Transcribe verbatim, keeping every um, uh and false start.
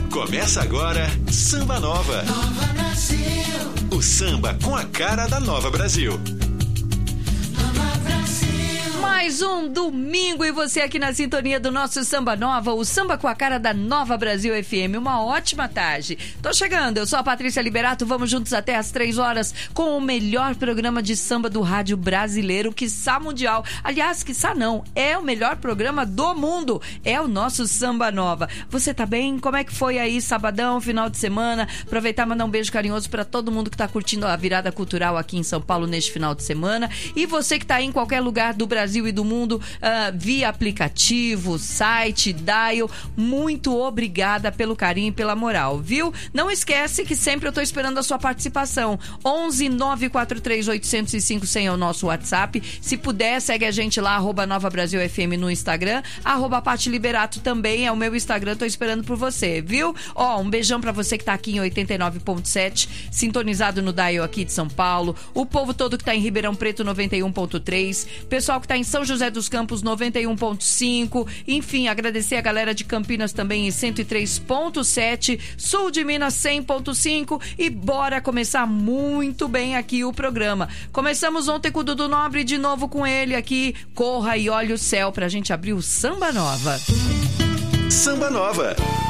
Começa agora Samba Nova. Nova Brasil. O samba com a cara da Nova Brasil. Mais um domingo e você aqui na sintonia do nosso Samba Nova, o samba com a cara da Nova Brasil F M. Uma ótima tarde. Tô chegando, eu sou a Patrícia Liberato, vamos juntos até às três horas com o melhor programa de samba do rádio brasileiro, quiçá mundial. Aliás, quiçá não, é o melhor programa do mundo, é o nosso Samba Nova. Você tá bem? Como é que foi aí sabadão, final de semana? Aproveitar e mandar um beijo carinhoso pra todo mundo que tá curtindo a virada cultural aqui em São Paulo neste final de semana. E você que tá aí em qualquer lugar do Brasil e do mundo, uh, via aplicativo, site, dial, muito obrigada pelo carinho e pela moral, viu? Não esquece que sempre eu tô esperando a sua participação. onze nove quatro três oito zero cinco zero zero é o nosso WhatsApp. Se puder, segue a gente lá, arroba Nova Brasil F M no Instagram, arroba Pati Liberato também é o meu Instagram, tô esperando por você, viu? Ó, um beijão pra você que tá aqui em oitenta e nove ponto sete, sintonizado no dial aqui de São Paulo, o povo todo que tá em Ribeirão Preto noventa e um ponto três, pessoal que tá em São José dos Campos noventa e um ponto cinco, enfim, agradecer a galera de Campinas também em cento e três ponto sete, sul de Minas cem ponto cinco e bora começar muito bem aqui o programa. Começamos ontem com o Dudu Nobre, de novo com ele aqui, Corra e Olhe o Céu, pra gente abrir o Samba Nova. Samba Nova.